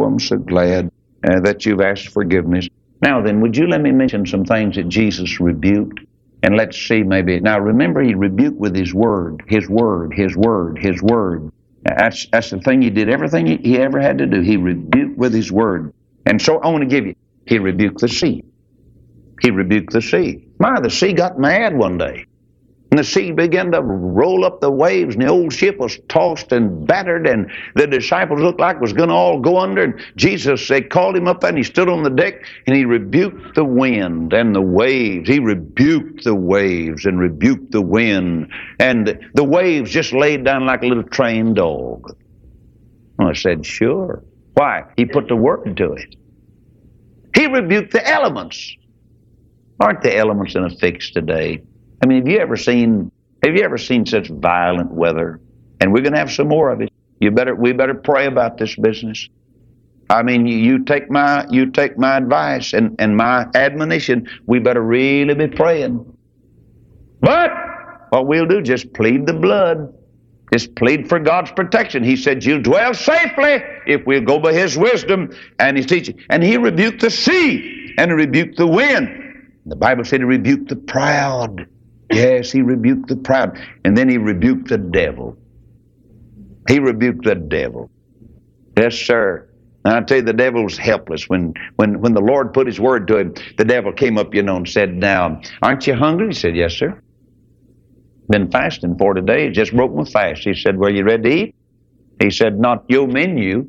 I'm so glad that you've asked forgiveness. Now then, would you let me mention some things that Jesus rebuked? And let's see maybe. Now remember, he rebuked with his word, his word, his word, his word. That's the thing he did. Everything he ever had to do, he rebuked with his word. And so I want to give you, he rebuked the sea. He rebuked the sea. The sea got mad one day. And the sea began to roll up the waves, and the old ship was tossed and battered, and the disciples looked like it was going to all go under. And Jesus, they called him up, and he stood on the deck, and he rebuked the wind and the waves. He rebuked the waves and rebuked the wind. And the waves just laid down like a little trained dog. Well, I said, sure. Why? He put the word to it. He rebuked the elements. Aren't the elements in a fix today? I mean, have you ever seen such violent weather? And we're going to have some more of it. We better pray about this business. I mean, you take my advice and my admonition. We better really be praying. But what we'll do, just plead the blood. Just plead for God's protection. He said, you'll dwell safely if we'll go by his wisdom and his teaching. And he rebuked the sea and he rebuked the wind. The Bible said he rebuked the proud. Yes, he rebuked the proud. And then he rebuked the devil. He rebuked the devil. Yes, sir. And I tell you, the devil was helpless. When the Lord put his word to him, the devil came up, and said, now, aren't you hungry? He said, yes, sir. Been fasting 40 days, just broke my fast. He said, well, you ready to eat? He said, not your menu.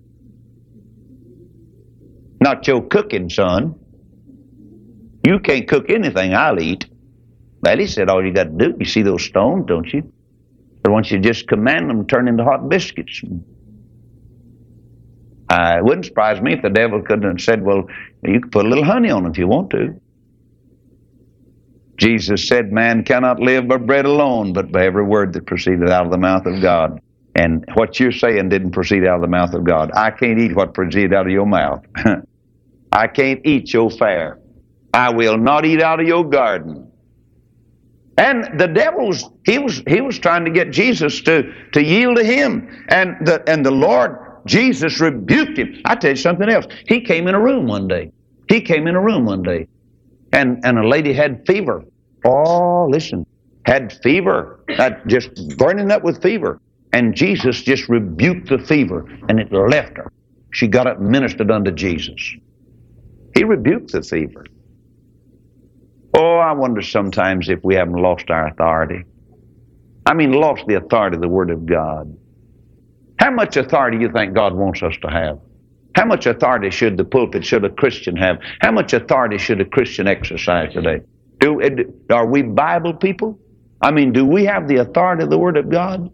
Not your cooking, son. You can't cook anything, I'll eat. Well, he said, all you got to do, you see those stones, don't you? But once you just command them to turn into hot biscuits. It wouldn't surprise me if the devil couldn't have said, well, you can put a little honey on them if you want to. Jesus said, man cannot live by bread alone, but by every word that proceeded out of the mouth of God. And what you're saying didn't proceed out of the mouth of God. I can't eat what proceeded out of your mouth. I can't eat your fare. I will not eat out of your garden. And the devil he was trying to get Jesus to yield to him. And the Lord Jesus rebuked him. I tell you something else. He came in a room one day. And a lady had fever. Oh, listen. Had fever. Just burning up with fever. And Jesus just rebuked the fever, and it left her. She got up and ministered unto Jesus. He rebuked the fever. Oh, I wonder sometimes if we haven't lost our authority. I mean, lost the authority of the Word of God. How much authority do you think God wants us to have? How much authority should a Christian have? How much authority should a Christian exercise today? Are we Bible people? I mean, do we have the authority of the Word of God?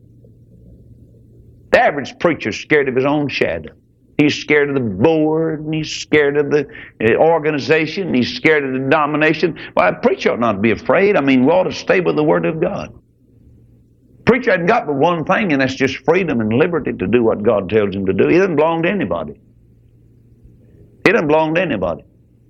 The average preacher's scared of his own shadow. He's scared of the board, and he's scared of the organization, and he's scared of the denomination. Well, a preacher ought not to be afraid. I mean, we ought to stay with the Word of God. Preacher hasn't got but one thing, and that's just freedom and liberty to do what God tells him to do. He doesn't belong to anybody. He doesn't belong to anybody.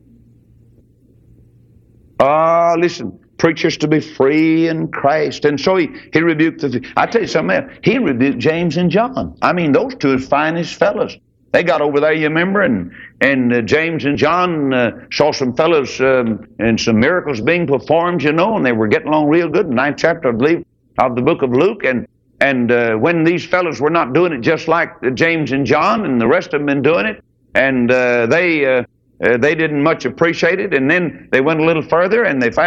Listen, preachers to be free in Christ. And so he rebuked I tell you something else. He rebuked James and John. I mean, those two are the finest fellas. They got over there, you remember, and James and John saw some fellows and some miracles being performed, and they were getting along real good. In the 9th chapter, I believe, of the book of Luke, and when these fellows were not doing it just like James and John, and the rest of them been doing it, and they didn't much appreciate it, and then they went a little further, and they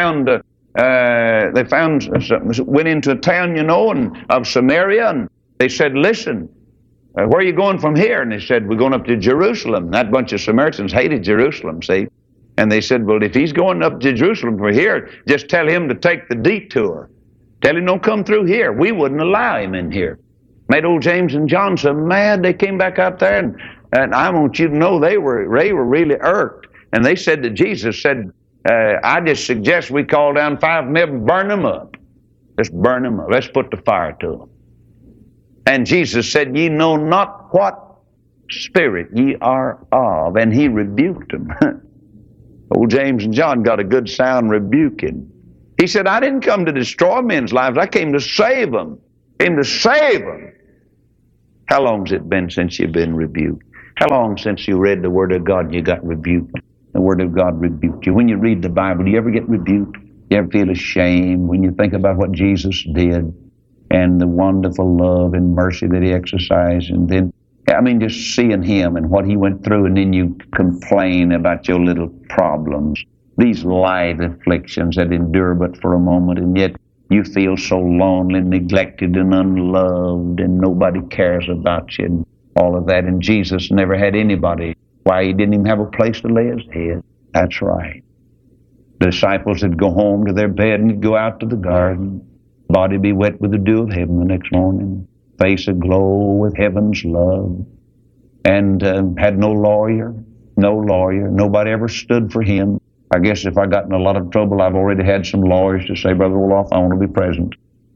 went into a town, and of Samaria, and they said, listen, where are you going from here? And they said, we're going up to Jerusalem. That bunch of Samaritans hated Jerusalem, see? And they said, well, if he's going up to Jerusalem from here, just tell him to take the detour. Tell him don't come through here. We wouldn't allow him in here. Made old James and John so mad they came back out there, and I want you to know they were really irked. And they said to Jesus, I just suggest we call down 5 of them and burn them up. Let's burn them up. Let's put the fire to them. And Jesus said, ye know not what spirit ye are of. And he rebuked them. Old James and John got a good sound rebuking. He said, I didn't come to destroy men's lives. I came to save them. How long's it been since you've been rebuked? How long since you read the Word of God and you got rebuked? The Word of God rebuked you. When you read the Bible, do you ever get rebuked? You ever feel ashamed when you think about what Jesus did and the wonderful love and mercy that He exercised? And then, just seeing Him and what He went through, and then you complain about your little problems, these light afflictions that endure but for a moment, and yet you feel so lonely, neglected, and unloved, and nobody cares about you, and all of that. And Jesus never had anybody. Why? He didn't even have a place to lay His head. That's right. The disciples would go home to their bed and go out to the garden. Body be wet with the dew of heaven the next morning. Face aglow with heaven's love. And had no lawyer. Nobody ever stood for Him. I guess if I got in a lot of trouble, I've already had some lawyers to say, Brother Roloff, I want to be present.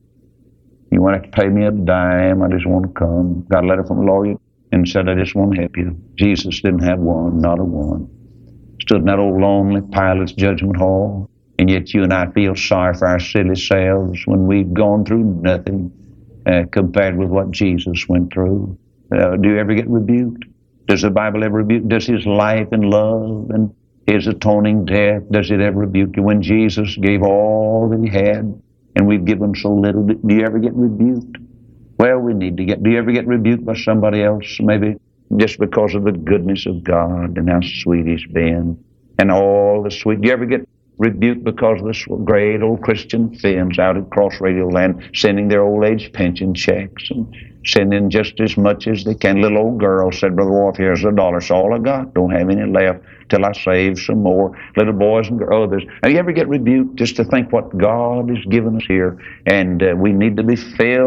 You won't have to pay me a dime. I just want to come. Got a letter from a lawyer and said, I just want to help you. Jesus didn't have one, not a one. Stood in that old lonely Pilate's judgment hall, and yet you and I feel sorry for our silly selves when we've gone through nothing compared with what Jesus went through. Do you ever get rebuked? Does the Bible ever rebuke? Does His life and love and His atoning death, does it ever rebuke you? When Jesus gave all that He had, and we've given so little, do you ever get rebuked? Well, we need to get, do you ever get rebuked by somebody else? Maybe just because of the goodness of God and how sweet He's been and all the sweet. Do you ever get rebuked because of the great old Christian friends out at Cross Radio Land sending their old age pension checks and sending just as much as they can? Little old girl said, Brother Wolf, here's $1. It's all I got. Don't have any left till I save some more. Little boys and others. Now, you ever get rebuked just to think what God has given us here? And we need to be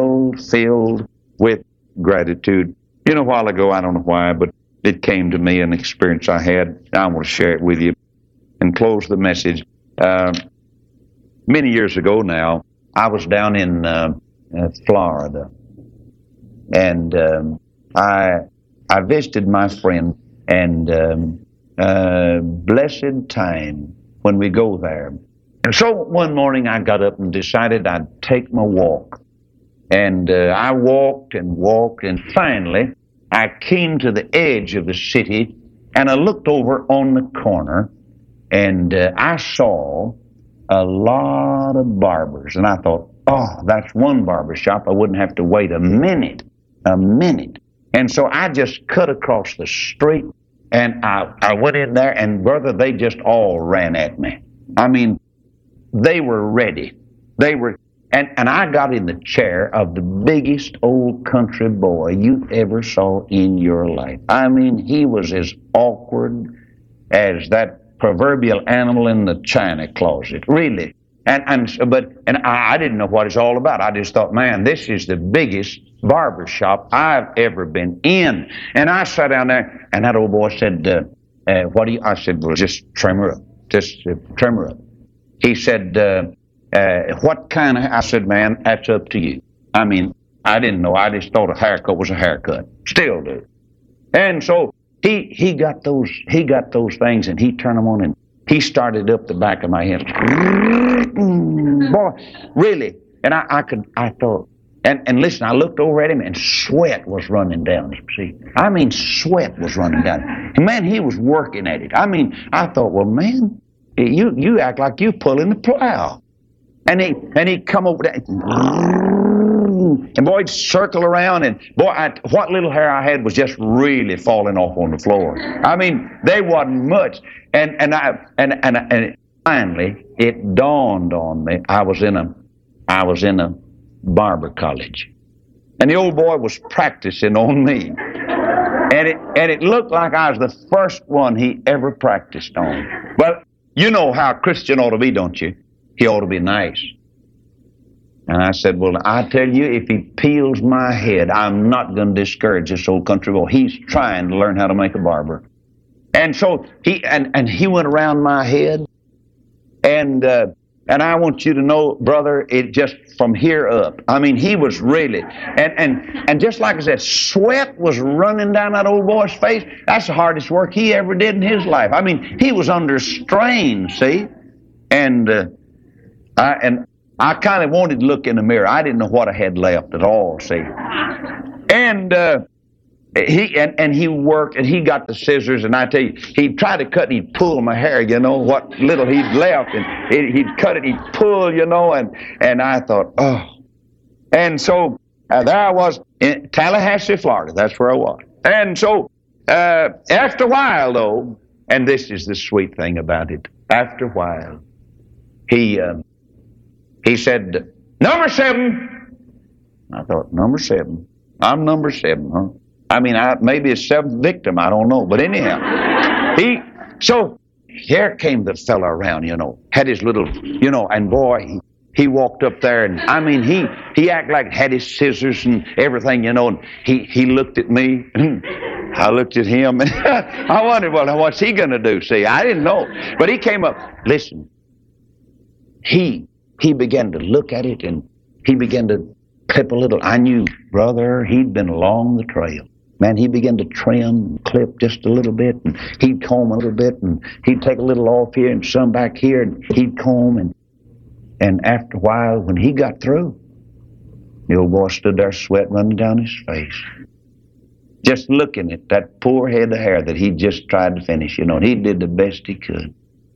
filled with gratitude. You know, a while ago, I don't know why, but it came to me, an experience I had. I want to share it with you and close the message. Many years ago now, I was down in Florida, and I visited my friend, and blessed time when we go there. And so one morning I got up and decided I'd take my walk. And I walked, and finally I came to the edge of the city, and I looked over on the corner, and I saw a lot of barbers. And I thought, oh, that's one barber shop. I wouldn't have to wait a minute. And so I just cut across the street, and I went in there, and brother, they just all ran at me. I mean, they were ready. And I got in the chair of the biggest old country boy you ever saw in your life. I mean, he was as awkward as that proverbial animal in the china closet, really. But I didn't know what it's all about. I just thought, man, this is the biggest barber shop I've ever been in. And I sat down there, and that old boy said, what do you? I said, well, just trim her up. Just trim her up. He said, what kind of? I said, man, that's up to you. I mean, I didn't know. I just thought a haircut was a haircut. Still do. And so he got those things, and he turned them on, and he started up the back of my head. Boy, really. And I thought, and listen, I looked over at him, and sweat was running down him. See, I mean, sweat was running down. And man, he was working at it. I mean, I thought, well, man, you act like you pulling the plow. And he'd come over there, and boy, he'd circle around, and boy, what little hair I had was just really falling off on the floor. I mean, there wasn't much. And finally, it dawned on me. I was in a barber college, and the old boy was practicing on me, and it looked like I was the first one he ever practiced on. But you know how a Christian ought to be, don't you? He ought to be nice. And I said, well, I tell you, if he peels my head, I'm not going to discourage this old country boy. He's trying to learn how to make a barber. And so he went around my head, and I want you to know, brother, it just from here up. I mean, he was really, and just like I said, sweat was running down that old boy's face. That's the hardest work he ever did in his life. I mean, he was under strain, see, and I kind of wanted to look in the mirror. I didn't know what I had left at all, see. And He worked, and he got the scissors, and I tell you, he'd try to cut, and he'd pull my hair, what little he'd left, and he'd cut it, he'd pull, and I thought, oh. And so there I was in Tallahassee, Florida. That's where I was. And so after a while, though, and this is the sweet thing about it, after a while, he said, "Number 7. I thought, number 7? I'm number 7, huh? I mean, maybe a 7th victim, I don't know. But anyhow, so here came the fella around, had his little, and boy, he walked up there, and I mean, he acted like had his scissors and everything, and he looked at me, I looked at him, and I wondered, well, what's he going to do? See, I didn't know. But he came up, listen, he began to look at it, and he began to clip a little. I knew, brother, he'd been along the trail. Man, he began to trim and clip just a little bit, and he'd comb a little bit, and he'd take a little off here and some back here, and he'd comb, and after a while, when he got through, the old boy stood there, sweat running down his face, just looking at that poor head of hair that he just tried to finish, and he did the best he could.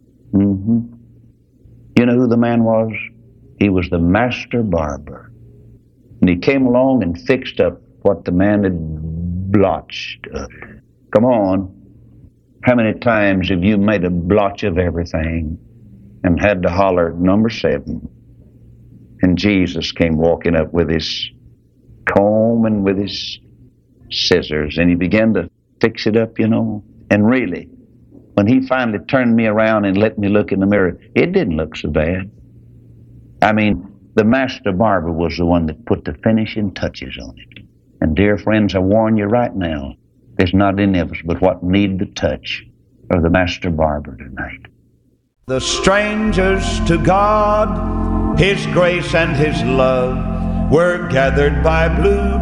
You know who the man was? He was the master barber. And he came along and fixed up what the man had blotched up. Come on. How many times have you made a blotch of everything and had to holler, number 7? And Jesus came walking up with his comb and with his scissors, and he began to fix it up, And really, when he finally turned me around and let me look in the mirror, it didn't look so bad. I mean, the master barber was the one that put the finishing touches on it. And dear friends, I warn you right now, there's not any of us but what need the touch of the master barber tonight. The strangers to God, His grace and His love, were gathered by blue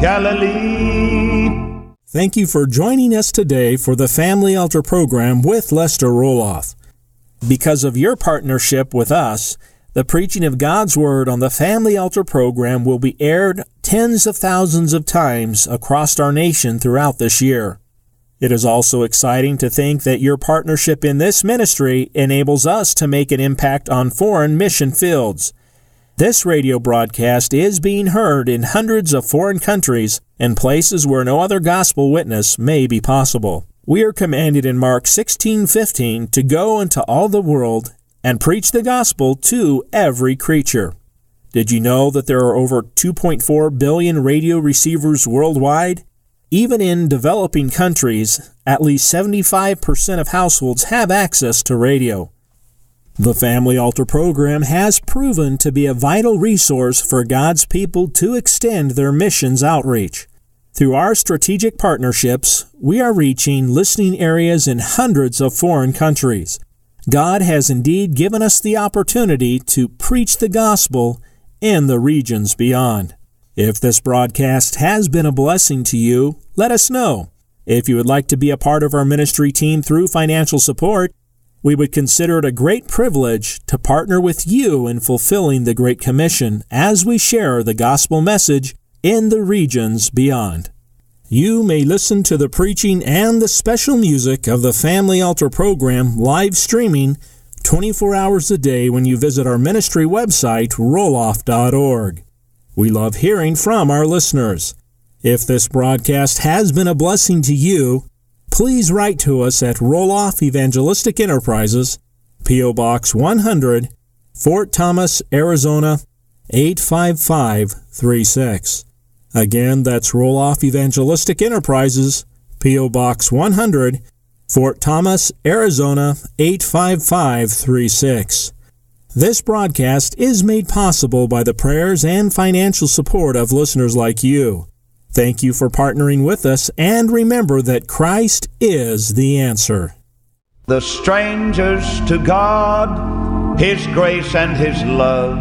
Galilee. Thank you for joining us today for the Family Altar program with Lester Roloff. Because of your partnership with us, the preaching of God's Word on the Family Altar program will be aired tens of thousands of times across our nation throughout this year. It is also exciting to think that your partnership in this ministry enables us to make an impact on foreign mission fields. This radio broadcast is being heard in hundreds of foreign countries and places where no other gospel witness may be possible. We are commanded in Mark 16:15 to go into all the world and preach the gospel to every creature. Did you know that there are over 2.4 billion radio receivers worldwide? Even in developing countries, at least 75% of households have access to radio. The Family Altar program has proven to be a vital resource for God's people to extend their missions outreach. Through our strategic partnerships, we are reaching listening areas in hundreds of foreign countries. God has indeed given us the opportunity to preach the gospel in the regions beyond. If this broadcast has been a blessing to you, let us know. If you would like to be a part of our ministry team through financial support, we would consider it a great privilege to partner with you in fulfilling the Great Commission as we share the gospel message in the regions beyond. You may listen to the preaching and the special music of the Family Altar program live streaming 24 hours a day when you visit our ministry website, roloff.org. We love hearing from our listeners. If this broadcast has been a blessing to you, please write to us at Roloff Evangelistic Enterprises, P.O. Box 100, Fort Thomas, Arizona, 85536. Again, that's Roloff Evangelistic Enterprises, P.O. Box 100, Fort Thomas, Arizona, 85536. This broadcast is made possible by the prayers and financial support of listeners like you. Thank you for partnering with us, and remember that Christ is the answer. The strangers to God, His grace and His love